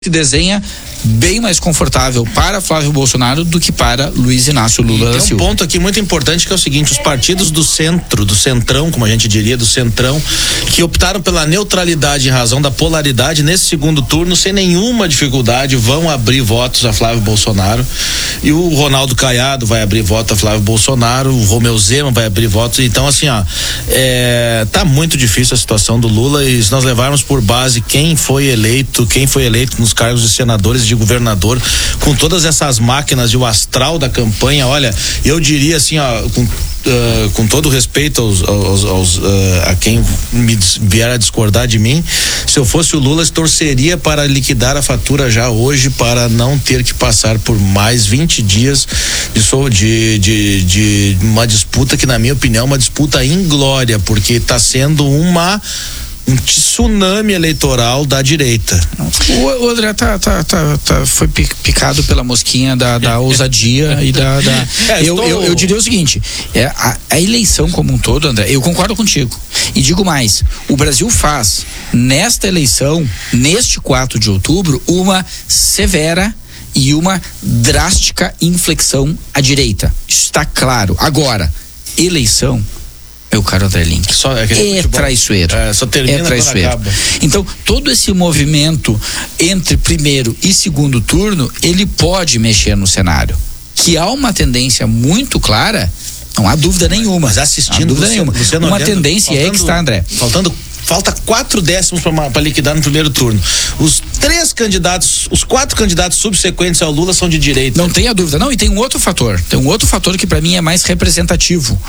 se desenha bem mais confortável para Flávio Bolsonaro do que para Luiz Inácio Lula da Silva. Tem um ponto aqui muito importante que é o seguinte: os partidos do centro, do centrão, como a gente diria, do centrão, que optaram pela neutralidade em razão da polaridade, nesse segundo turno, sem nenhuma dificuldade, vão abrir votos a Flávio Bolsonaro. E o Ronaldo Caiado vai abrir voto a Flávio Bolsonaro, o Romeu Zema vai abrir votos. Então, assim, tá muito difícil a situação do Lula, e se nós levarmos por base quem foi eleito nos cargos de senadores e de governador, com todas essas máquinas e o astral da campanha, olha, eu diria assim, com todo respeito a quem vier a discordar de mim, se eu fosse o Lula, torceria para liquidar a fatura já hoje, para não ter que passar por mais 20 dias de uma disputa que, na minha opinião, é uma disputa inglória, porque está sendo um tsunami eleitoral da direita. O André foi picado pela mosquinha da ousadia e eu diria o seguinte: a eleição como um todo, André, eu concordo contigo e digo mais: o Brasil faz nesta eleição, neste 4 de outubro, uma severa e uma drástica inflexão à direita. Isso está claro. Agora, eleição, meu caro André Link, é traiçoeiro. Só termina quando traiçoeiro. Acaba. Então, todo esse movimento entre primeiro e segundo turno, ele pode mexer no cenário. Que há uma tendência muito clara, não há dúvida nenhuma. Mas assistindo, uma tendência é que está, André. Falta 4 décimos para liquidar no primeiro turno. Os 4 candidatos subsequentes ao Lula são de direita. Não tenha dúvida. Não, e tem um outro fator. Que para mim é mais representativo.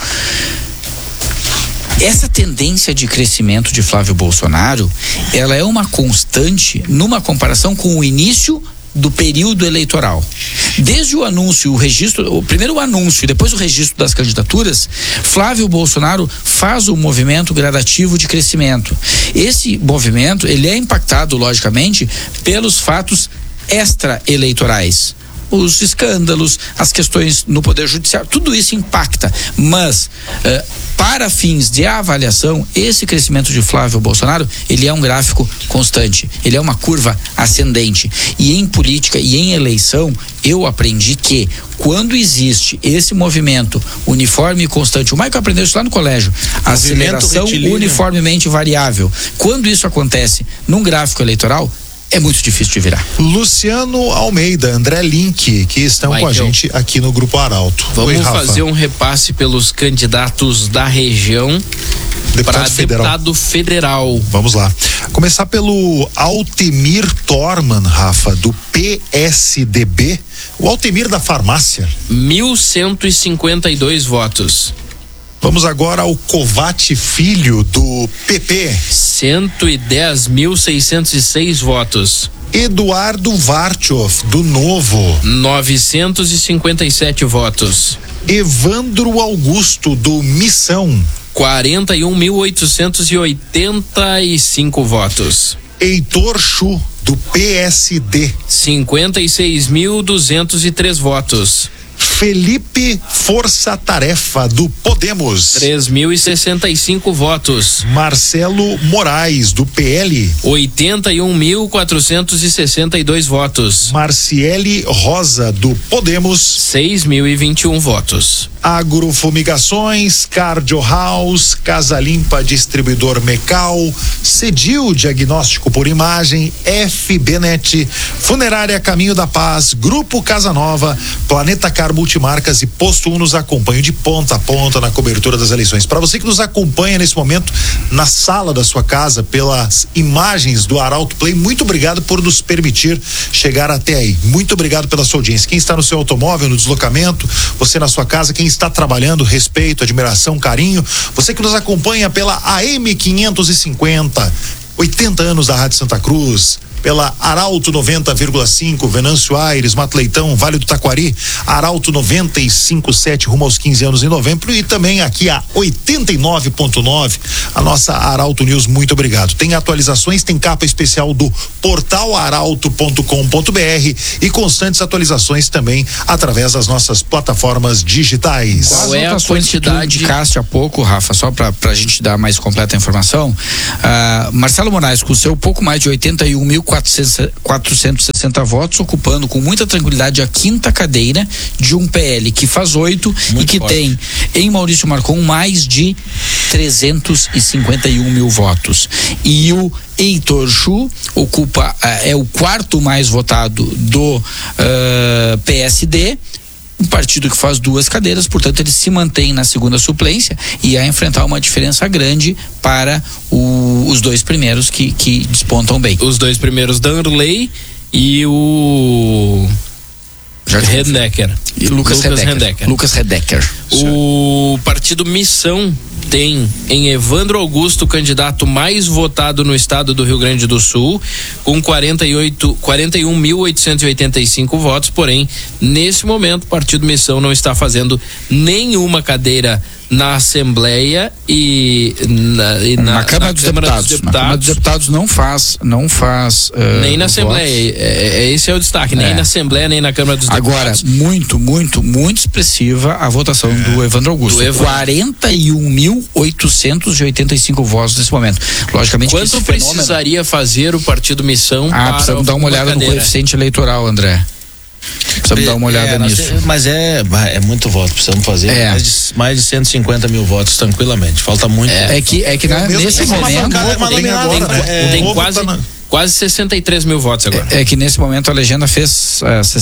Essa tendência de crescimento de Flávio Bolsonaro, ela é uma constante numa comparação com o início do período eleitoral. Desde o anúncio, primeiro o anúncio e depois o registro das candidaturas, Flávio Bolsonaro faz um movimento gradativo de crescimento. Esse movimento, ele é impactado, logicamente, pelos fatos extra-eleitorais. Os escândalos, as questões no Poder Judiciário, tudo isso impacta, mas para fins de avaliação, esse crescimento de Flávio Bolsonaro, ele é um gráfico constante, ele é uma curva ascendente. E em política e em eleição, eu aprendi que quando existe esse movimento uniforme e constante, o Michael aprendeu isso lá no colégio, aceleração uniformemente variável, quando isso acontece num gráfico eleitoral, é muito difícil de virar. Luciano Almeida, André Link, que estão com a gente aqui no Grupo Arauto. Vamos fazer um repasse pelos candidatos da região para deputado federal. Vamos lá. Começar pelo Altemir Torman, Rafa, do PSDB. O Altemir da farmácia. 1.152 votos. Vamos agora ao Covate Filho, do PP. 110.606 votos. Eduardo Vartioff, do Novo. 957 votos. Evandro Augusto, do Missão. 41.885 votos. Heitor Chu, do PSD. 56.203 votos. Felipe Força Tarefa, do Podemos. 3.065 votos. Marcelo Moraes, do PL. 81.462 votos. Marciele Rosa, do Podemos. 6.021 votos. Agrofumigações, Cardio House, Casa Limpa Distribuidor Mecal, Cedil Diagnóstico por Imagem, FBNet, Funerária Caminho da Paz, Grupo Casa Nova, Planeta Car Multimarcas e Posto 1 nos acompanham de ponta a ponta na cobertura das eleições. Para você que nos acompanha nesse momento na sala da sua casa pelas imagens do Arauto Play, muito obrigado por nos permitir chegar até aí. Muito obrigado pela sua audiência. Quem está no seu automóvel, no deslocamento, você na sua casa, quem está trabalhando, respeito, admiração, carinho. Você que nos acompanha pela AM 550, 80 anos da Rádio Santa Cruz, pela Arauto 90,5, Venâncio Aires, Mato Leitão, Vale do Taquari, Arauto 95,7, rumo aos 15 anos em novembro, e também aqui a 89,9, a nossa Arauto News. Muito obrigado. Tem atualizações, tem capa especial do portal arauto.com.br e constantes atualizações também através das nossas plataformas digitais. Qual é a quantidade? Indicaste há pouco, Rafa, só pra gente dar mais completa informação, Marcelo Moraes, com o seu pouco mais de 81.400 460 votos, ocupando com muita tranquilidade a 5ª cadeira de um PL que faz 8 e que forte. Tem em Maurício Marcon mais de 351 mil votos. E o Heitor Chu ocupa, é o 4º mais votado do PSD, um partido que faz 2 cadeiras, portanto ele se mantém na 2ª suplência e a enfrentar uma diferença grande para os 2 primeiros que despontam bem. Os 2 primeiros, Danley e o Redecker. E Lucas Redecker. O partido Missão tem em Evandro Augusto o candidato mais votado no estado do Rio Grande do Sul, com 41.885 votos, porém, nesse momento, o partido Missão não está fazendo nenhuma cadeira na Assembleia e na Câmara dos Deputados. Na Câmara dos Deputados não faz nem na Assembleia, esse é o destaque, nem na Assembleia, nem na Câmara dos Deputados. Agora, muito expressiva a votação do Evandro Augusto. 41.885 votos nesse momento. Logicamente, quanto precisaria fazer o partido Missão para precisamos dar uma olhada no coeficiente eleitoral, André. Precisamos dar uma olhada nisso. Mas é muito voto, precisamos fazer mais de 150 mil votos tranquilamente. Falta muito. Nesse momento tem quase 63 mil votos agora. É que nesse momento a legenda fez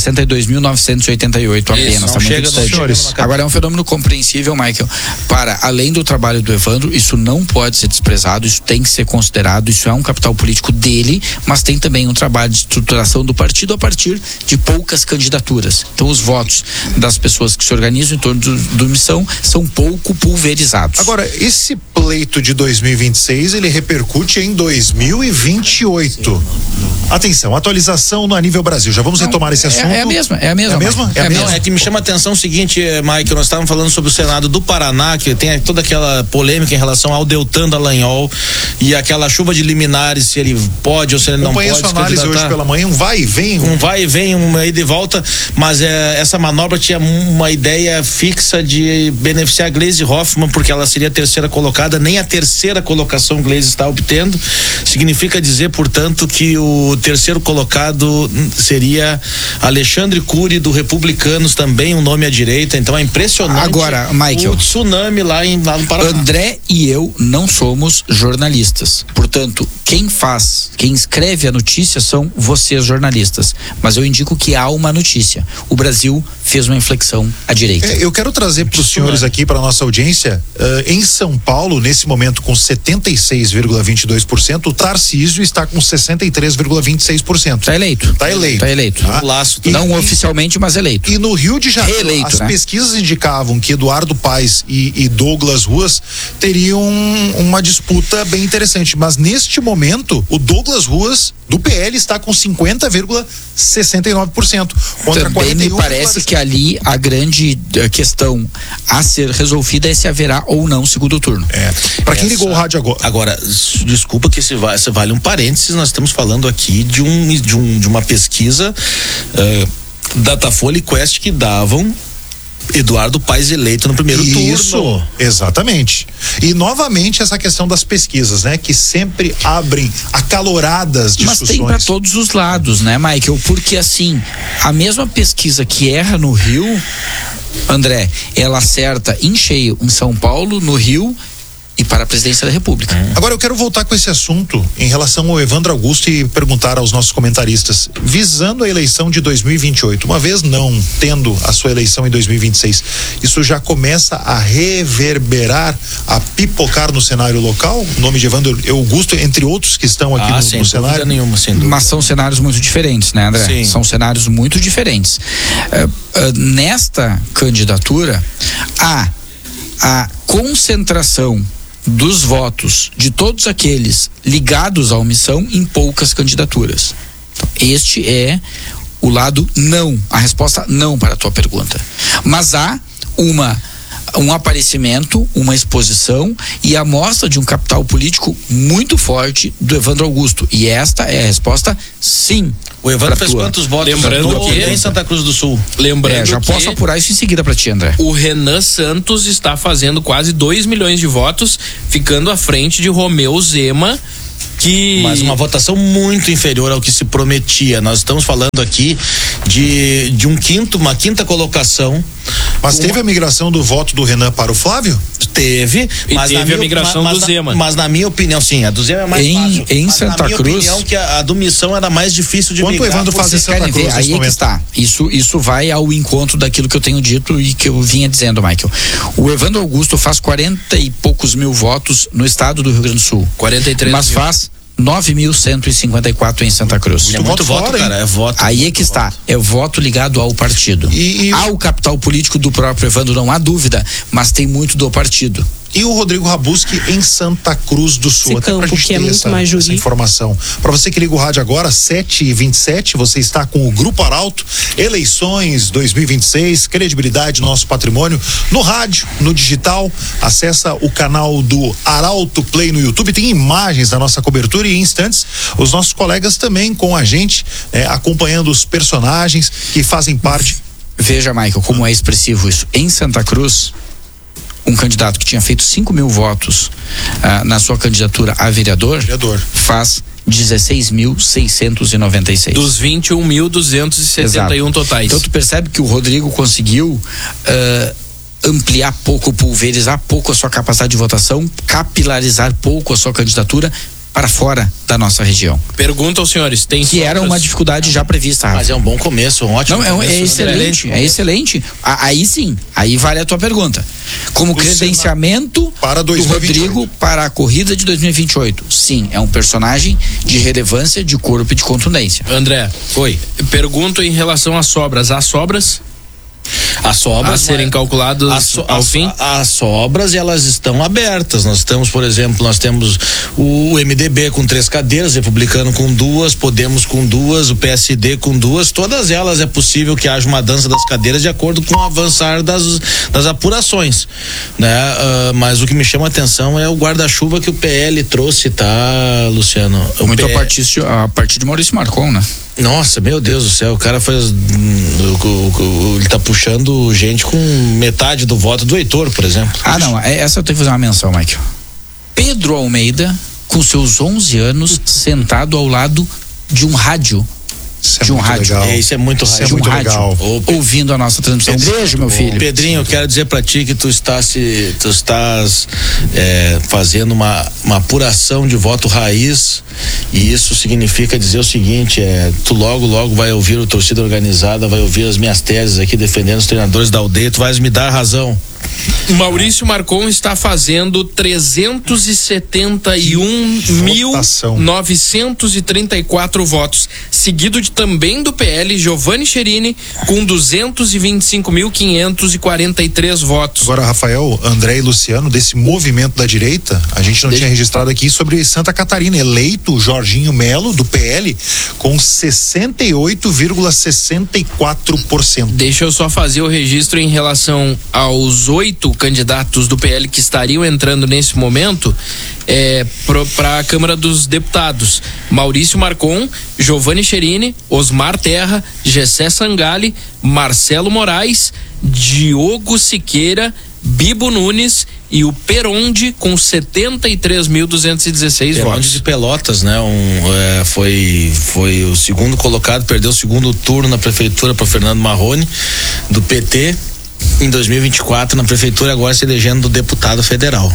62.988 apenas. Está muito distante. Agora é um fenômeno compreensível, Michael. Além do trabalho do Evandro, isso não pode ser desprezado, isso tem que ser considerado, isso é um capital político dele, mas tem também um trabalho de estruturação do partido a partir de poucas candidaturas. Então os votos das pessoas que se organizam em torno do Missão são pouco pulverizados. Agora, esse pleito de 2026, ele repercute em 2028. Atenção, atualização no nível Brasil. Já vamos retomar esse assunto. É a mesma. É que me chama a atenção o seguinte, Mike, nós estávamos falando sobre o Senado do Paraná, que tem toda aquela polêmica em relação ao Deltan Dallagnol e aquela chuva de liminares, se ele pode ou se ele não pode. Acompanhei sua análise hoje pela manhã, um vai e vem, uma ida e volta, mas essa manobra tinha uma ideia fixa de beneficiar a Gleisi Hoffmann, porque ela seria a 3ª colocada, nem a 3ª colocação Gleisi está obtendo. Significa dizer, portanto, que o 3º colocado seria Alexandre Cury do Republicanos, também um nome à direita. Então é impressionante. Agora, Michael, o tsunami lá no Paraná. André e eu não somos jornalistas, portanto quem escreve a notícia são vocês, jornalistas, mas eu indico que há uma notícia: o Brasil fez uma inflexão à direita. Eu quero trazer para os senhores aqui, para nossa audiência, em São Paulo, nesse momento com 76,22%, o Tarcísio está com 63,26%. Está eleito. Tá? Não oficialmente, mas eleito. E no Rio de Janeiro, as pesquisas indicavam que Eduardo Paes e Douglas Ruas teriam uma disputa bem interessante, mas neste momento o Douglas Ruas do PL está com 50,69% contra também 41%. Me parece que ali a grande questão a ser resolvida é se haverá ou não segundo turno. Para quem ligou o rádio agora, desculpa que esse vale um parênteses, nós estamos falando aqui de uma pesquisa Datafolha e Quest que davam Eduardo Paes eleito no primeiro turno. Exatamente. E novamente essa questão das pesquisas, né? Que sempre abrem acaloradas discussões. Mas tem para todos os lados, né, Michael? Porque assim, a mesma pesquisa que erra no Rio, André, ela acerta em cheio em São Paulo, no Rio e para a presidência da República. Agora eu quero voltar com esse assunto em relação ao Evandro Augusto e perguntar aos nossos comentaristas, visando a eleição de 2028, uma vez não tendo a sua eleição em 2026, isso já começa a reverberar, a pipocar no cenário local? O nome de Evandro Augusto, entre outros que estão aqui no cenário? Nenhuma, sem dúvida. Mas são cenários muito diferentes, né, André? Sim. São cenários muito diferentes. Nesta candidatura, a concentração dos votos de todos aqueles ligados à omissão em poucas candidaturas. Então, este é o lado não, a resposta não para a tua pergunta. Mas há um aparecimento, uma exposição e a mostra de um capital político muito forte do Evandro Augusto. E esta é a resposta sim. O Evandro fez quantos votos? Lembrando que em Santa Cruz do Sul. Já posso apurar isso em seguida para ti, André. O Renan Santos está fazendo quase 2 milhões de votos, ficando à frente de Romeu Zema, Mas uma votação muito inferior ao que se prometia. Nós estamos falando aqui de uma quinta colocação. Mas teve a migração do voto do Renan para o Flávio? Teve, mas teve a migração do Zema. Mas na minha opinião, sim, a do Zema é mais fácil. Em Santa Cruz. Na minha opinião, que a do Missão era mais difícil de migrar. Quanto o Evandro faz em Santa Cruz? Aí é que está. Isso vai ao encontro daquilo que eu tenho dito e que eu vinha dizendo, Michael. O Evandro Augusto faz 40 e poucos mil votos no estado do Rio Grande do Sul. 43 mas mil. Faz 9.154 em Santa Cruz. É muito voto, fora, cara. É voto. Aí é que está. É o voto ligado ao partido. Ao capital político do próprio Evandro, não há dúvida, mas tem muito do partido. E o Rodrigo Rabuski em Santa Cruz do Sul. Esse até campo pra gente que é ter muito mais essa jurídico. informação. Para você que liga o rádio agora, 7h27, você está com o Grupo Arauto, eleições 2026, credibilidade, nosso patrimônio, no rádio, no digital. Acessa o canal do Arauto Play no YouTube, tem imagens da nossa cobertura e em instantes os nossos colegas também com a gente, acompanhando os personagens que fazem parte. Veja, Michael, como é expressivo isso. Em Santa Cruz, um candidato que tinha feito 5.000 votos na sua candidatura a vereador. Faz 16.696. Dos 21.271 totais. Então tu percebe que o Rodrigo conseguiu ampliar pouco, pulverizar pouco a sua capacidade de votação, capilarizar pouco a sua candidatura para fora da nossa região. Pergunta aos senhores, tem que era uma dificuldade já prevista, Rafa. Mas é um bom começo, um ótimo começo. É excelente, é excelente. Aí sim, aí vale a tua pergunta. Como credenciamento para do Rodrigo para a corrida de 2028. Sim, é um personagem de relevância, de corpo e de contundência. André, pergunto em relação às sobras. Há sobras? As sobras a serem calculadas ao fim? As sobras, elas estão abertas. Nós temos, por exemplo, o MDB com 3 cadeiras, Republicano com 2, Podemos com 2, o PSD com 2. Todas elas é possível que haja uma dança das cadeiras de acordo com o avançar das apurações, né? Mas o que me chama a atenção é o guarda-chuva que o PL trouxe, tá, Luciano? Muito a partir de Maurício Marcon, né? Nossa, meu Deus do céu, o cara faz. Ele tá puxando gente com metade do voto do Heitor, por exemplo. Não, essa eu tenho que fazer uma menção, Michael. Pedro Almeida, com seus 11 anos, sentado ao lado de um rádio. Isso é muito legal. Isso é muito legal. Ouvindo a nossa transmissão. Beijo, meu filho. Pedrinho, eu quero dizer pra ti que tu estás fazendo uma apuração de voto raiz, e isso significa dizer o seguinte, tu logo vai ouvir o torcida organizada, vai ouvir as minhas teses aqui defendendo os treinadores da aldeia, tu vais me dar razão. Maurício Marcon está fazendo 371.934 votos, seguido também do PL Giovanni Cherini com 225.543 votos. Agora, Rafael, André e Luciano, desse movimento da direita, a gente não tinha registrado aqui sobre Santa Catarina, eleito Jorginho Melo do PL com 68,64%. Deixa eu só fazer o registro em relação aos 8 candidatos do PL que estariam entrando nesse momento para a Câmara dos Deputados: Maurício Marcon, Giovanni Cherini, Osmar Terra, Gessé Sangali, Marcelo Moraes, Diogo Siqueira, Bibo Nunes e o Peronde com 73.216 votos. De Pelotas, né? Foi o segundo colocado, perdeu o segundo turno na prefeitura para Fernando Marrone, do PT. Em 2024, na prefeitura, agora se elegendo deputado federal.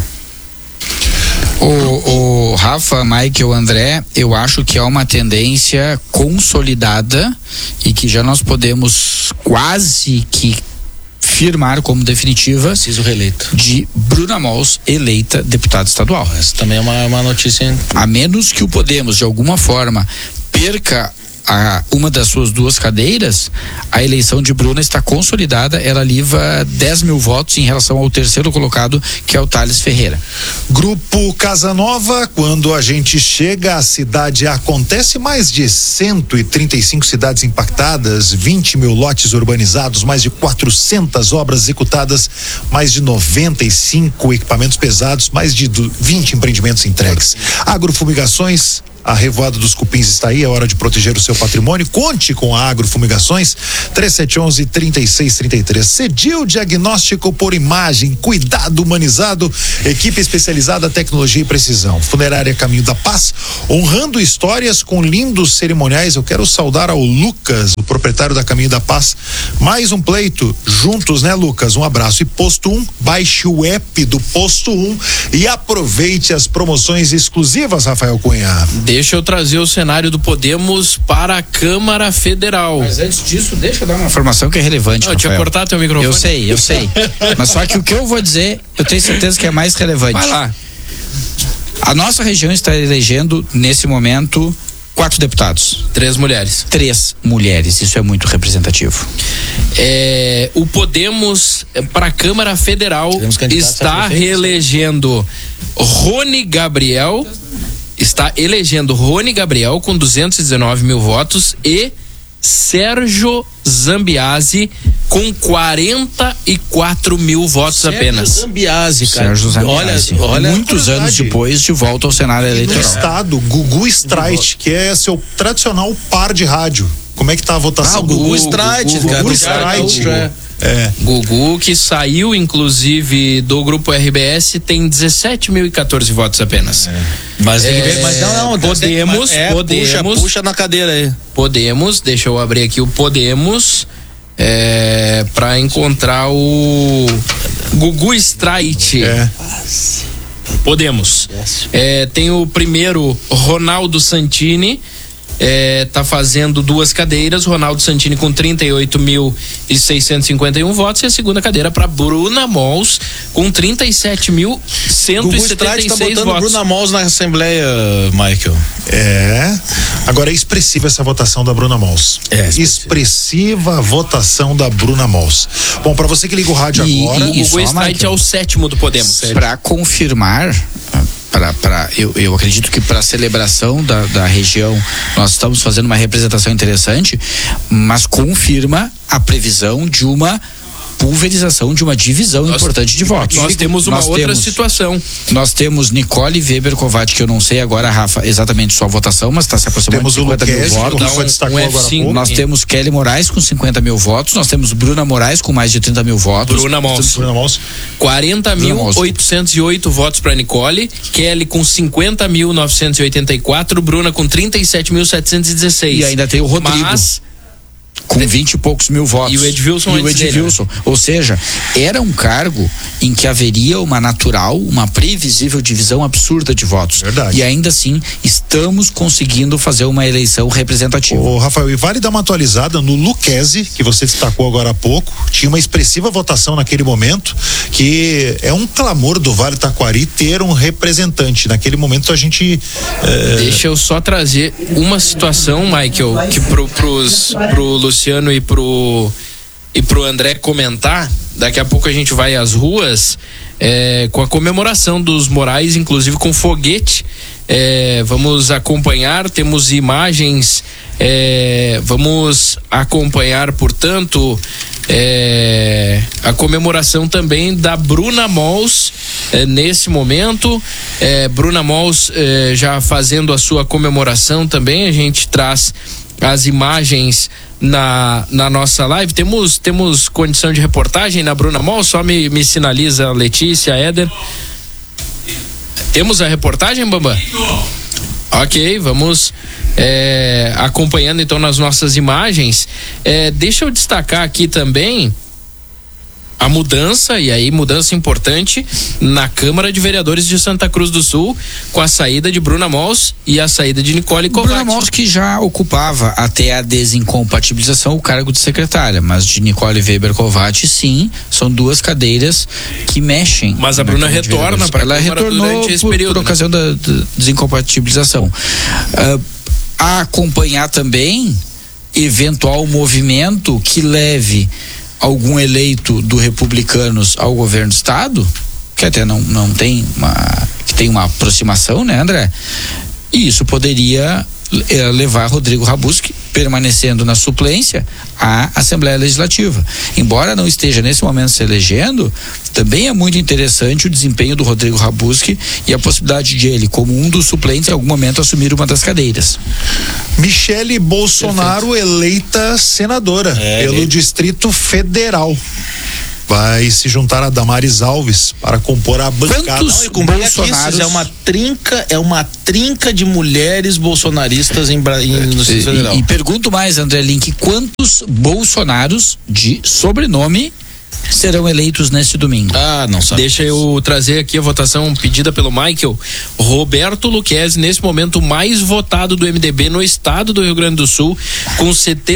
O Rafa, Michael, André, eu acho que é uma tendência consolidada e que já nós podemos quase que firmar como definitiva. Preciso reeleito. De Bruna Mols eleita deputada estadual. Essa também é uma notícia. A menos que o Podemos, de alguma forma, perca uma das suas 2 cadeiras, a eleição de Bruna está consolidada, ela livra 10.000 votos em relação ao terceiro colocado, que é o Thales Ferreira. Grupo Casa Nova, quando a gente chega, a cidade acontece, mais de 135 cidades impactadas, 20.000 lotes urbanizados, mais de 400 obras executadas, mais de 95 equipamentos pesados, mais de 20 empreendimentos entregues. Agrofumigações, a revoada dos cupins está aí, é hora de proteger o seu patrimônio. Conte com a Agrofumigações, 3711-3633. Cedil Diagnóstico por Imagem, cuidado humanizado, equipe especializada, tecnologia e precisão. Funerária Caminho da Paz, honrando histórias com lindos cerimoniais. Eu quero saudar ao Lucas, o proprietário da Caminho da Paz. Mais um pleito, juntos, né, Lucas? Um abraço. E Posto 1, baixe o app do Posto 1 e aproveite as promoções exclusivas, Rafael Cunha. Deixa eu trazer o cenário do Podemos para a Câmara Federal. Mas antes disso, deixa eu dar uma informação que é relevante. Eu tinha cortado teu microfone. Eu sei. Mas só que o que eu vou dizer, eu tenho certeza que é mais relevante. Vai lá. A nossa região está elegendo, nesse momento, 4 deputados. 3 mulheres. 3 mulheres, isso é muito representativo. O Podemos para a Câmara Federal está reelegendo Rony Gabriel. Está elegendo Rony Gabriel com 219 mil votos e Sérgio Zambiase com 44 mil votos apenas. Zambiase, cara. Sérgio Zambiase. Olha muitos anos depois, de volta ao cenário eleitoral. No estado, Gugu Streit, que é seu tradicional par de rádio. Como é que tá a votação? O Gugu Streit, cara. Gugu Streit. Gugu, que saiu inclusive do grupo RBS, tem 17.014 votos apenas. Mas tem que ver, mas não, Podemos. Puxa na cadeira aí. Podemos, deixa eu abrir aqui o Podemos para encontrar o Gugu Streit. Podemos. Tem o primeiro, Ronaldo Santini. Tá fazendo 2 cadeiras, Ronaldo Santini com 38.651 votos, e a segunda cadeira para Bruna Mols com 37.176 votos. Bruna Mols na Assembleia, Michael. Agora é expressiva essa votação da Bruna Mols. Expressiva a votação da Bruna Mols. Bom, para você que liga o rádio agora, o Gugu Streit é o 7º do Podemos. Para confirmar, eu acredito que para a celebração da região nós estamos fazendo uma representação interessante, mas confirma a previsão de uma pulverização, de uma divisão importante de votos. Nós temos uma outra situação. Nós temos Nicole Weber Kovács, que eu não sei agora, Rafa, exatamente sua votação, mas está se aproximando de 50 mil votos. Nós temos Kelly Moraes com 50 mil votos, nós temos Bruna Moraes com mais de 30 mil votos. Bruna Mols. 40.808 votos para Nicole, Kelly com 50.984, Bruna com 37.716. E ainda tem o Rodrigo. Com 20 e poucos mil votos. E o Edvilson. Ou seja, era um cargo em que haveria uma natural, uma previsível divisão absurda de votos. Verdade. E ainda assim, estamos conseguindo fazer uma eleição representativa. Ô, Rafael, e vale dar uma atualizada no Lucchesi, que você destacou agora há pouco. Tinha uma expressiva votação naquele momento, que é um clamor do Vale Taquari ter um representante. Naquele momento a gente... Deixa eu só trazer uma situação, Michael, que pro Luciano e pro André comentar. Daqui a pouco a gente vai às ruas com a comemoração dos Morais, inclusive com foguete. Vamos acompanhar, temos imagens, vamos acompanhar, portanto, a comemoração também da Bruna Mols nesse momento. Bruna Mols já fazendo a sua comemoração também. A gente traz as imagens na nossa live. Temos condição de reportagem na Bruna Mols? Só me sinaliza Letícia, Éder. Temos a reportagem, Bambam? Ok, vamos acompanhando então nas nossas imagens. Deixa eu destacar aqui também a mudança, e aí mudança importante na Câmara de Vereadores de Santa Cruz do Sul, com a saída de Bruna Mols e a saída de Nicole Kovács. Bruna Mols, que já ocupava até a desincompatibilização o cargo de secretária, mas de Nicole Weber Kovács, sim, são 2 cadeiras que mexem. Mas a Bruna retorna para a Câmara durante esse período, por ocasião da desincompatibilização. A acompanhar também eventual movimento que leve algum eleito do Republicanos ao governo do estado, que até não tem uma aproximação, né, André? E isso poderia levar Rodrigo Rabuski, permanecendo na suplência, a Assembleia Legislativa. Embora não esteja nesse momento se elegendo, também é muito interessante o desempenho do Rodrigo Rabuski e a possibilidade de ele, como um dos suplentes, em algum momento assumir uma das cadeiras. Michele Bolsonaro eleita senadora pelo Distrito Federal. Vai se juntar a Damares Alves para compor a bancada. Quantos Bolsonaros... É uma trinca de mulheres bolsonaristas no Distrito Federal. E pergunto mais, André Link, quantos Bolsonaros de sobrenome serão eleitos neste domingo? Não sabe. Deixa eu trazer aqui a votação pedida pelo Michael. Roberto Luquezzi, nesse momento mais votado do MDB no estado do Rio Grande do Sul, com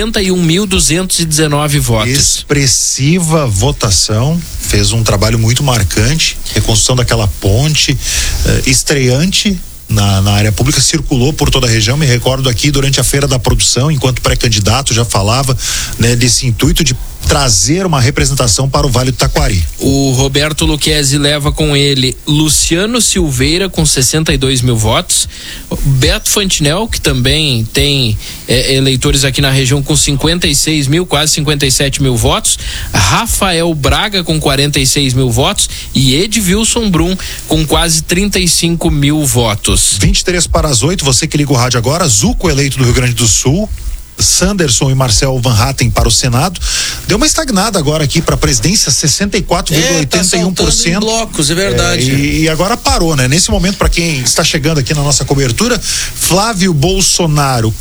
71.219 votos. Expressiva votação, fez um trabalho muito marcante, reconstrução daquela ponte, estreante na área pública, circulou por toda a região. Me recordo aqui durante a Feira da Produção, enquanto pré-candidato, já falava, né, desse intuito de trazer uma representação para o Vale do Taquari. O Roberto Luquezzi leva com ele Luciano Silveira com 62 mil votos, Beto Fantinel, que também tem eleitores aqui na região, com 56 mil, quase 57 mil votos, Rafael Braga com 46 mil votos e Edvilson Brum com quase 35 mil votos. 23 para as 8, você que liga o rádio agora, Zuco eleito do Rio Grande do Sul, Sanderson e Marcel Van Hatten para o Senado. Deu uma estagnada agora aqui para a presidência, 64,81%. Em blocos, é verdade. E agora parou, né? Nesse momento, para quem está chegando aqui na nossa cobertura, Flávio Bolsonaro,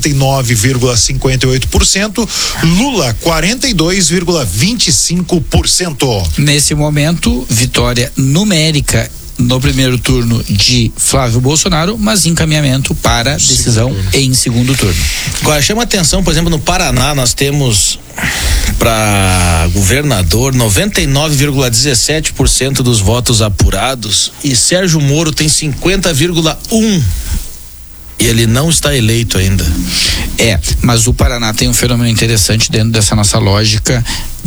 49,58%, Lula, 42,25%. Nesse momento, vitória numérica no primeiro turno de Flávio Bolsonaro, mas encaminhamento para decisão em segundo turno. Agora, chama atenção, por exemplo, no Paraná nós temos para governador 99,17% dos votos apurados e Sérgio Moro tem 50,1%. E ele não está eleito ainda. Mas o Paraná tem um fenômeno interessante dentro dessa nossa lógica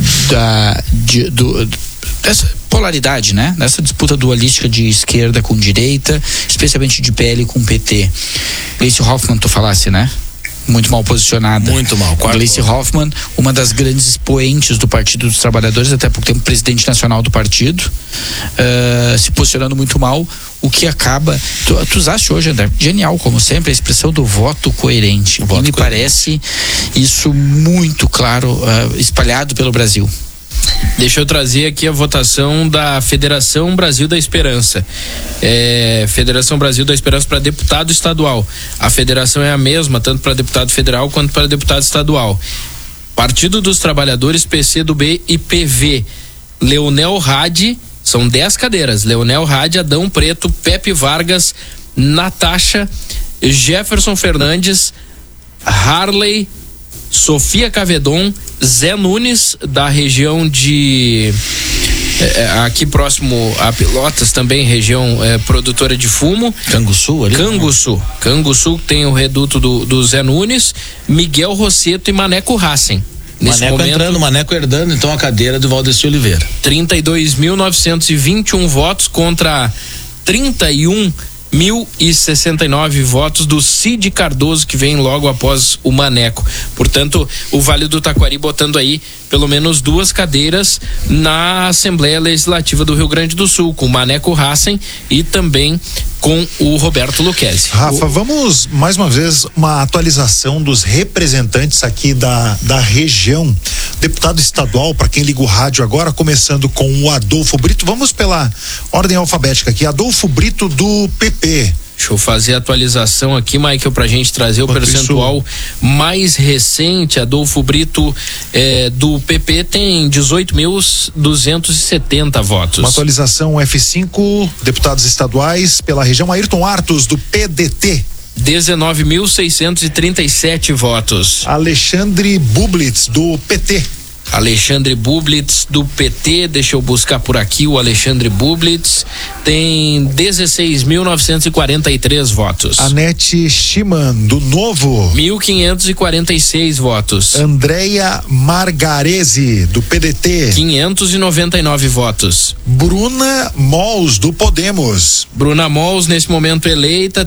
dessa polaridade, né? Nessa disputa dualística de esquerda com direita, especialmente de PL com PT. Gleice Hoffmann, tu falasse, né? Muito mal posicionada. Muito mal. Gleice Hoffmann, uma das grandes expoentes do Partido dos Trabalhadores, até pouco tempo presidente nacional do partido, se posicionando muito mal, o que acaba... Tu usaste hoje, André, genial, como sempre, a expressão do voto coerente. E me parece isso muito claro, espalhado pelo Brasil. Deixa eu trazer aqui a votação da Federação Brasil da Esperança. Federação Brasil da Esperança para deputado estadual. A federação é a mesma, tanto para deputado federal quanto para deputado estadual. Partido dos Trabalhadores, PCdoB e PV. Leonel Hadi, são 10 cadeiras. Leonel Hadi, Adão Preto, Pepe Vargas, Natasha, Jefferson Fernandes, Harley, Sofia Cavedon, Zé Nunes, da região de aqui próximo a Pelotas, também região produtora de fumo. Canguçu ali? Canguçu tem o reduto do Zé Nunes, Miguel Rosseto e Maneco Hassen. Nesse Maneco momento, entrando, Maneco herdando então a cadeira do Valdeci Oliveira. 32.921 votos contra 31.069 votos do Cid Cardoso, que vem logo após o Maneco. Portanto, o Vale do Taquari botando aí pelo menos 2 cadeiras na Assembleia Legislativa do Rio Grande do Sul, com o Maneco Hassen e também com o Roberto Luquezzi. Rafa, vamos mais uma vez uma atualização dos representantes aqui da região. Deputado estadual, para quem liga o rádio agora, começando com o Adolfo Brito. Vamos pela ordem alfabética aqui. Adolfo Brito, do PP. Deixa eu fazer a atualização aqui, Michael, pra gente trazer o percentual mais recente. Adolfo Brito do PP tem 18.270 votos. Uma atualização F5, deputados estaduais pela região. Ayrton Artos, do PDT. 19.637 votos. Alexandre Bublitz, do PT. Alexandre Bublitz do PT, deixa eu buscar por aqui o Alexandre Bublitz, tem 16.943 votos. Anete Schimann do Novo, 1.546 votos. Andréia Margarese do PDT, 599 votos. Bruna Mols do Podemos, Bruna Mols, nesse momento eleita,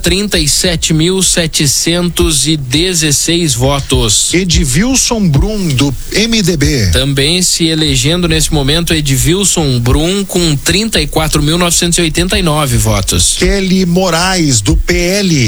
37.716 votos. Edvilson Brum do MDB, Também se elegendo nesse momento Edvilson Brum com 34.989 votos. Kelly Moraes do PL,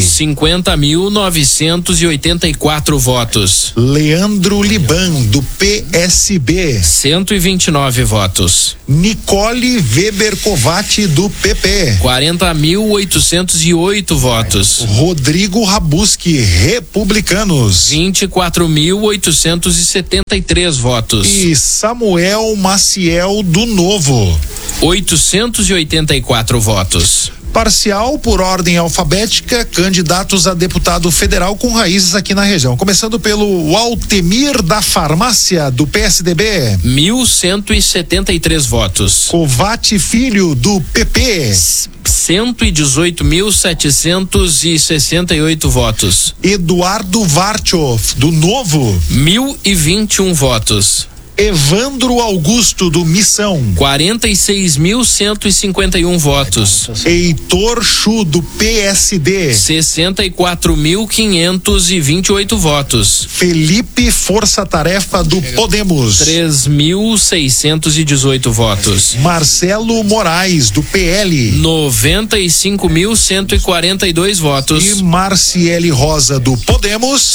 50.984 votos. Leandro Liban do PSB, 129 votos. Nicole Weber Covatti do PP, 40.808 votos. Rodrigo Rabuski, Republicanos, 24.873 votos. e Samuel Maciel do Novo. 884 votos. Parcial por ordem alfabética, candidatos a deputado federal com raízes aqui na região. Começando pelo Altemir da Farmácia, do PSDB. 1.173 votos. Covatti Filho, do PP. 118.768 votos. Eduardo Varchoff, do Novo. 1.021 votos. Evandro Augusto, do Missão. 46.151 votos. Heitor Chu, do PSD. 64.528 votos. Felipe Força Tarefa, do Podemos. 3.618 votos. Marcelo Moraes, do PL. 95.142 votos. E Marciele Rosa, do Podemos.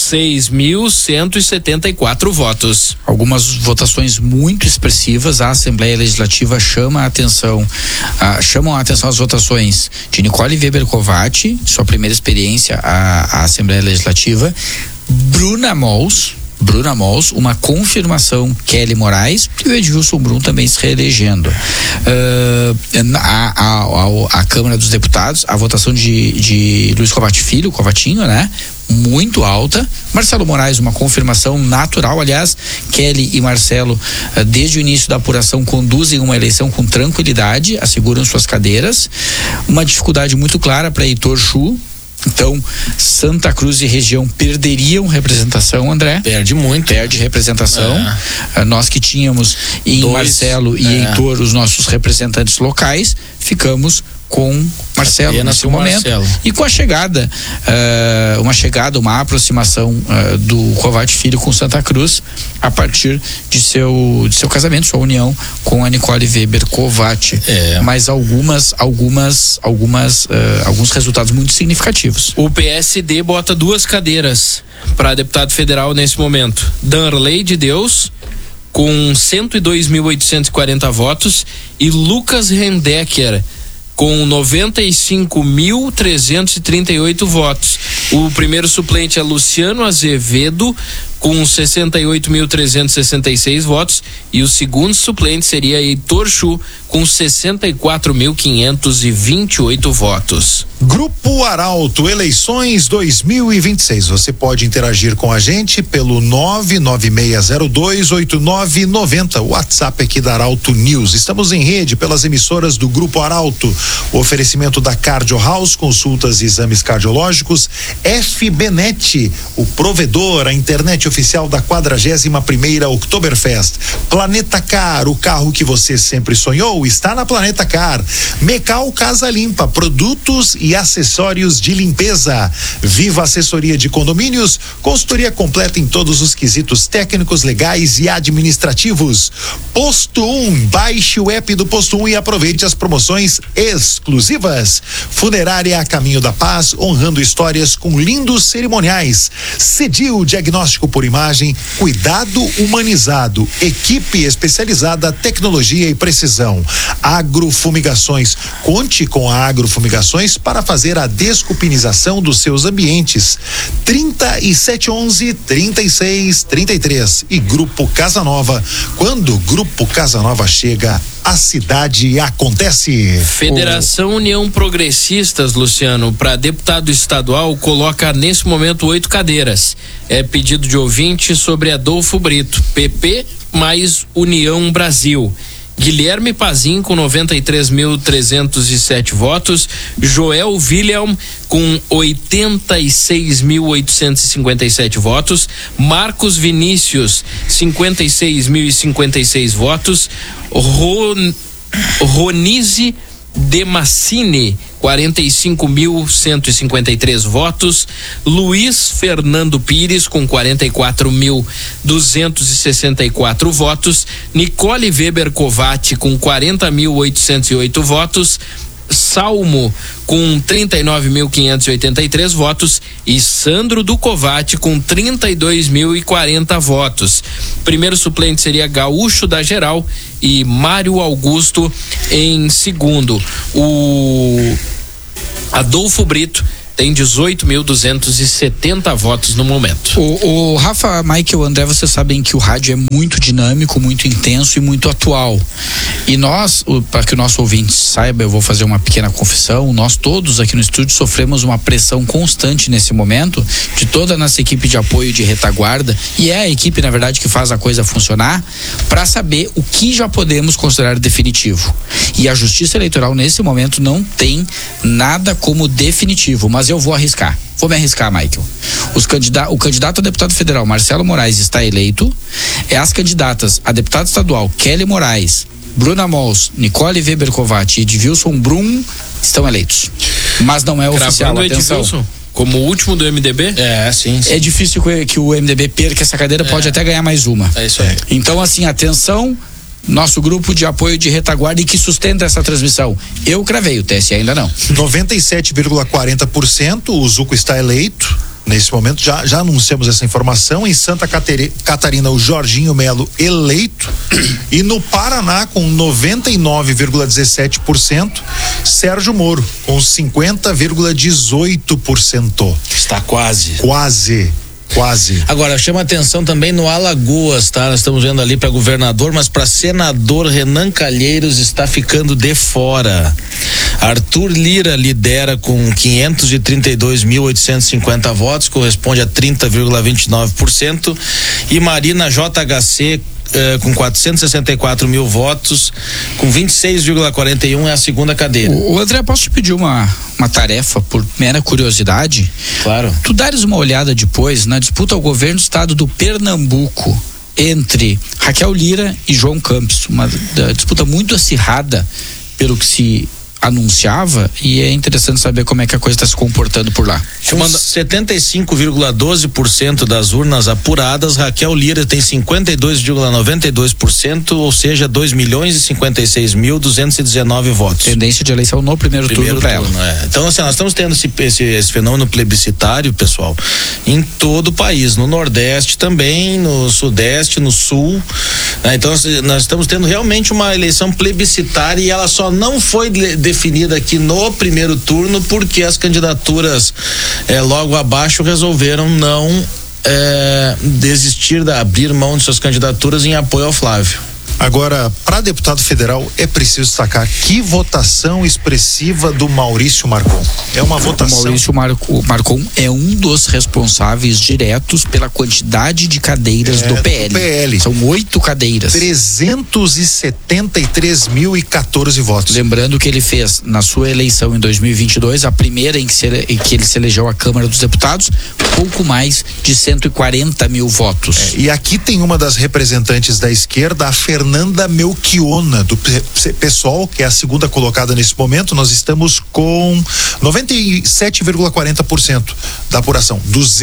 6.174 votos. Algumas votações muito expressivas. A Assembleia Legislativa chamam a atenção as votações de Nicole Weber Covatti, sua primeira experiência à Assembleia Legislativa, Bruna Mols, uma confirmação, Kelly Moraes e o Edvilson Brum também se reelegendo. A Câmara dos Deputados, a votação de Luiz Covatti Filho, Covatinho, né? Muito alta. Marcelo Moraes, uma confirmação natural. Aliás, Kelly e Marcelo, desde o início da apuração, conduzem uma eleição com tranquilidade, asseguram suas cadeiras. Uma dificuldade muito clara para Heitor Chu. Então, Santa Cruz e região perderiam representação, André. Perde muito. Perde representação. Nós que tínhamos em Marcelo e Heitor os nossos representantes locais, ficamos com Marcelo nesse momento. E com a chegada, uma aproximação do Covatti Filho com Santa Cruz a partir de seu casamento, sua união com a Nicole Weber Covatti. Mas alguns resultados muito significativos. O PSD bota 2 cadeiras para deputado federal nesse momento. Danley de Deus com 102.840 votos e Lucas Rendecker com 95.338 votos. O primeiro suplente é Luciano Azevedo, com 68.366 votos, e o segundo suplente seria Heitor Chu, com 64.528 votos. Grupo Arauto, eleições 2026. Você pode interagir com a gente pelo 996028990, o WhatsApp aqui da Arauto News. Estamos em rede pelas emissoras do Grupo Arauto. O oferecimento da Cardio House, consultas e exames cardiológicos. FBNet, o provedor, a internet oficial da 41ª Oktoberfest. Planeta Car, o carro que você sempre sonhou está na Planeta Car. Mecal Casa Limpa, produtos e acessórios de limpeza. Viva Assessoria de Condomínios, consultoria completa em todos os quesitos técnicos, legais e administrativos. Posto 1, baixe o app do Posto 1 e aproveite as promoções exclusivas. Funerária a Caminho da Paz, honrando histórias com lindos cerimoniais. Cedil Diagnóstico por Imagem, cuidado humanizado, equipe especializada, tecnologia e precisão. Agrofumigações, conte com a Agrofumigações para fazer a desculpinização dos seus ambientes. 3711-3633. E Grupo Casa Nova, quando o Grupo Casa Nova chega, a cidade acontece. Federação União Progressistas, Luciano, para deputado estadual, coloca nesse momento 8 cadeiras. É pedido de ouvinte sobre Adolfo Brito. PP, mais União Brasil. Guilherme Pazin com 93.307 votos, Joel William com 86.857 votos, Marcos Vinícius 56.056 votos, Ronise Demassini 45.153 votos, Luiz Fernando Pires com 44.264 votos, Nicole Weber Covatti com 40.808 votos, Salmo com 39.583 votos e Sandro Ducovatti com 32.040 votos. Primeiro suplente seria Gaúcho da Geral e Mário Augusto em segundo. O Adolfo Brito tem 18.270 votos no momento. O Rafa, Michael, André, vocês sabem que o rádio é muito dinâmico, muito intenso e muito atual. E nós, para que o nosso ouvinte saiba, eu vou fazer uma pequena confissão, nós todos aqui no estúdio sofremos uma pressão constante nesse momento de toda a nossa equipe de apoio de retaguarda, e é a equipe, na verdade, que faz a coisa funcionar, para saber o que já podemos considerar definitivo. E a Justiça Eleitoral, nesse momento, não tem nada como definitivo, mas eu vou arriscar. Vou me arriscar, Michael. O candidato a deputado federal, Marcelo Moraes, está eleito. As candidatas a deputado estadual, Kelly Moraes, Bruna Mols, Nicole Weber Covatti e Edvilson Brum estão eleitos. Mas não é oficial, atenção. Edvilson como o último do MDB? Sim. É difícil que o MDB perca essa cadeira, pode até ganhar mais uma. É isso aí. Então, assim, atenção, nosso grupo de apoio de retaguarda e que sustenta essa transmissão. Eu cravei, o TSE ainda não. 97,40%, o Zuco está eleito. Nesse momento já anunciamos essa informação. Em Santa Catarina, o Jorginho Melo eleito. E no Paraná, com 99,17%, Sérgio Moro, com 50,18%. Está quase. Quase. Agora, chama atenção também no Alagoas, tá? Nós estamos vendo ali para governador, mas para senador, Renan Calheiros está ficando de fora. Arthur Lira lidera com 532.850 votos, corresponde a 30,29%, e Marina JHC com 464 mil votos, com 26,41 é a segunda cadeira. O André, posso te pedir uma tarefa por mera curiosidade? Claro. Tu dares uma olhada depois na disputa ao governo do estado do Pernambuco entre Raquel Lira e João Campos, uma disputa muito acirrada pelo que se anunciava, e é interessante saber como é que a coisa está se comportando por lá. Com 75,12% das urnas apuradas, Raquel Lira tem 52,92%, ou seja, 2.056.219 votos. Tendência de eleição no primeiro turno para ela. Então, assim, nós estamos tendo esse fenômeno plebiscitário, pessoal, em todo o país, no Nordeste também, no Sudeste, no Sul, né? Então nós estamos tendo realmente uma eleição plebiscitária, e ela só não foi definida aqui no primeiro turno porque as candidaturas logo abaixo resolveram não abrir mão de suas candidaturas em apoio ao Flávio. Agora, para deputado federal, é preciso destacar que votação expressiva do Maurício Marcon. É uma votação. O Maurício Marcon é um dos responsáveis diretos pela quantidade de cadeiras do PL. São 8 cadeiras. 373.014 votos. Lembrando que ele fez, na sua eleição em 2022, a primeira em que ele se elegeu à Câmara dos Deputados, pouco mais de 140 mil votos. E aqui tem uma das representantes da esquerda, a Fernanda Melchiona, do PSOL, que é a segunda colocada nesse momento. Nós estamos com 97,40% da apuração,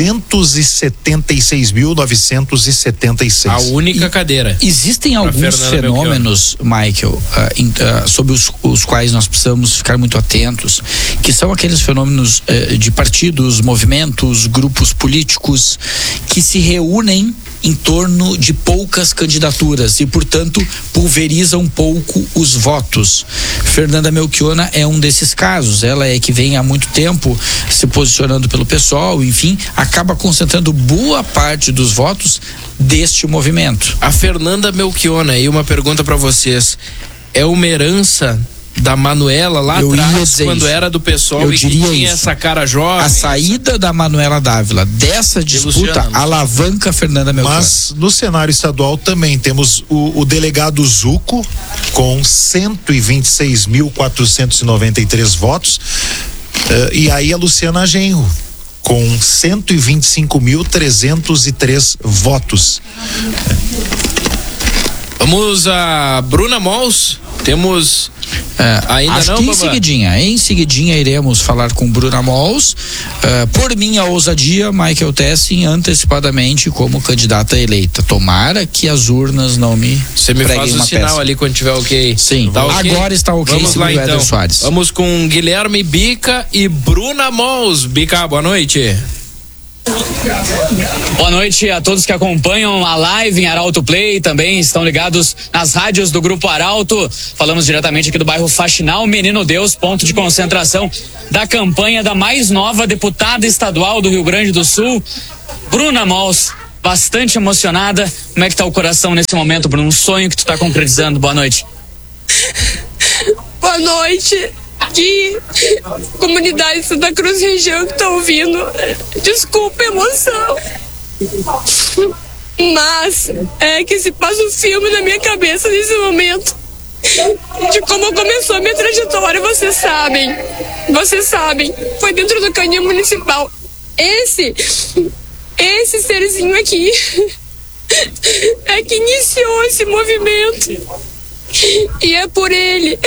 276.976. A única cadeira. Existem alguns fenômenos, Michael, sobre os quais nós precisamos ficar muito atentos, que são aqueles fenômenos de partidos, movimentos, grupos políticos que se reúnem em torno de poucas candidaturas e, portanto, pulverizam um pouco os votos. Fernanda Melchiona é um desses casos. Ela é que vem há muito tempo se posicionando pelo PSOL, enfim, acaba concentrando boa parte dos votos deste movimento. A Fernanda Melchiona, e uma pergunta para vocês: é uma herança da Manuela lá Eu ia atrás, dizer quando isso. era do PSOL Eu e que diria tinha isso. essa cara jovem. A saída da Manuela Dávila dessa disputa Luciana. alavanca a Fernanda Melchior. Mas no cenário estadual também temos o delegado Zuco com 126.493 votos, e aí a Luciana Genro com 125.303 votos. Vamos a Bruna Mols. Temos ainda acho não, que Babá? em seguidinha iremos falar com Bruna Mols. Por minha ousadia, Michael Tessin antecipadamente como candidata eleita. Tomara que as urnas não me Você me preguem faz o uma sinal peça. ali quando tiver ok. Sim, Tá ok? agora está ok. Vamos lá segundo então. Éder Soares. Vamos com Guilherme Bica e Bruna Mols. Bica, boa noite. Boa noite a todos que acompanham a live em Arauto Play, também estão ligados nas rádios do Grupo Arauto. Falamos diretamente aqui do bairro Faxinal, Menino Deus, ponto de concentração da campanha da mais nova deputada estadual do Rio Grande do Sul, Bruna Mols. Bastante emocionada. Como é que tá o coração nesse momento, Bruno? Um sonho que tu tá concretizando. Boa noite. Boa noite. Que comunidade Santa Cruz região que tá ouvindo. Desculpa a emoção. Mas é que se passa um filme na minha cabeça nesse momento. De como começou a minha trajetória, vocês sabem. Vocês sabem. Foi dentro do canil municipal. Esse serzinho aqui é que iniciou esse movimento. E é por ele,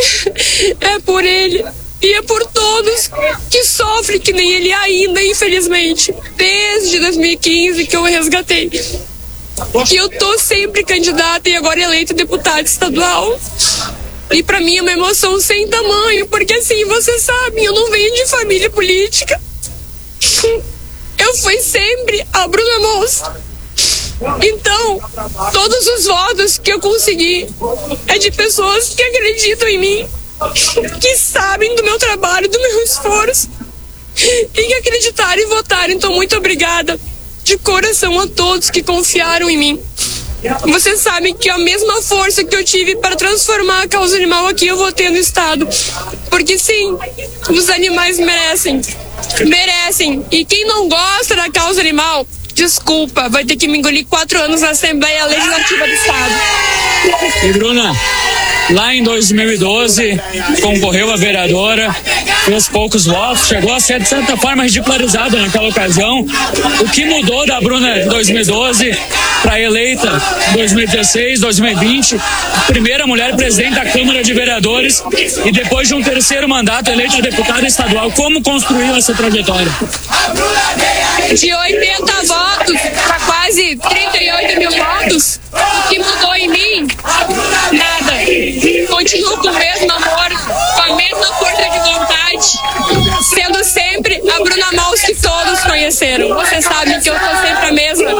e é por todos que sofrem que nem ele ainda, infelizmente, desde 2015 que eu resgatei. Que eu tô sempre candidata e agora eleita deputada estadual. E pra mim é uma emoção sem tamanho, porque assim, vocês sabem, eu não venho de família política. Eu fui sempre a Bruna Mols. Então, todos os votos que eu consegui é de pessoas que acreditam em mim, que sabem do meu trabalho, do meu esforço e que acreditaram e votaram. Então, muito obrigada de coração a todos que confiaram em mim. Vocês sabem que a mesma força que eu tive para transformar a causa animal aqui eu vou ter no estado, porque sim, os animais merecem. E quem não gosta da causa animal, desculpa, vai ter que me engolir 4 anos na Assembleia Legislativa do Estado. E Bruna, lá em 2012, concorreu a vereadora, fez poucos votos, chegou a ser de certa forma ridicularizada naquela ocasião. O que mudou da Bruna em 2012 para eleita em 2016, 2020, primeira mulher presidente da Câmara de Vereadores e depois de um terceiro mandato eleita deputada estadual, como construiu essa trajetória? De 80 votos para quase 38 mil votos, o que mudou em mim? Nada. Continuo com o mesmo amor, com a mesma força de vontade, sendo sempre a Bruna Mols que todos conheceram. Vocês sabem que eu sou sempre a mesma.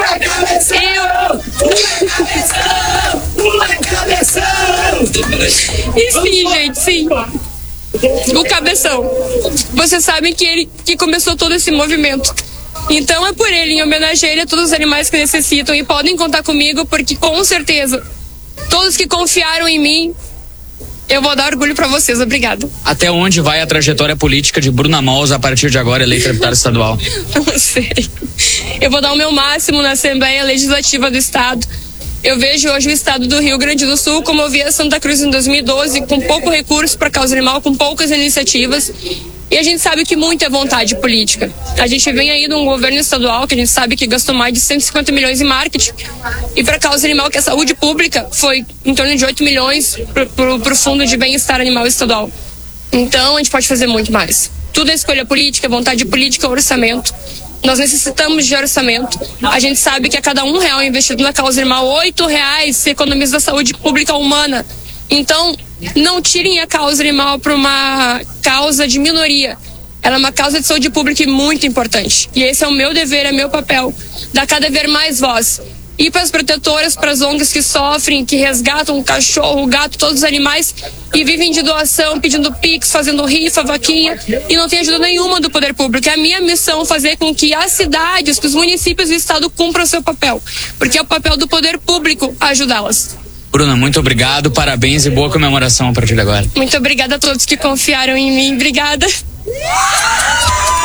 E sim, gente, sim. O Cabeção. Vocês sabem que ele que começou todo esse movimento. Então é por ele, em homenagem a ele, a todos os animais que necessitam, e podem contar comigo, porque com certeza todos que confiaram em mim, eu vou dar orgulho pra vocês. Obrigada. Até onde vai a trajetória política de Bruna Mols a partir de agora, eleita deputada estadual? Não sei. Eu vou dar o meu máximo na Assembleia Legislativa do Estado. Eu vejo hoje o Estado do Rio Grande do Sul como eu via Santa Cruz em 2012, com pouco recurso para causa animal, com poucas iniciativas. E a gente sabe que muito é vontade política. A gente vem aí de um governo estadual que a gente sabe que gastou mais de 150 milhões em marketing. E para causa animal, que é saúde pública, foi em torno de 8 milhões para o Fundo de Bem-Estar Animal Estadual. Então a gente pode fazer muito mais. Tudo é escolha política, vontade política, orçamento. Nós necessitamos de orçamento. A gente sabe que a cada R$1 investido na causa animal, R$8 se economiza da saúde pública humana. Então, não tirem a causa animal para uma causa de minoria. Ela é uma causa de saúde pública muito importante. E esse é o meu dever, é meu papel. Dar cada vez mais voz. E para as protetoras, para as ONGs que sofrem, que resgatam o cachorro, o gato, todos os animais e vivem de doação, pedindo pix, fazendo rifa, vaquinha e não tem ajuda nenhuma do poder público. É a minha missão fazer com que as cidades, que os municípios do estado cumpram o seu papel. Porque é o papel do poder público ajudá-las. Bruna, muito obrigado, parabéns e boa comemoração a partir de agora. Muito obrigada a todos que confiaram em mim. Obrigada.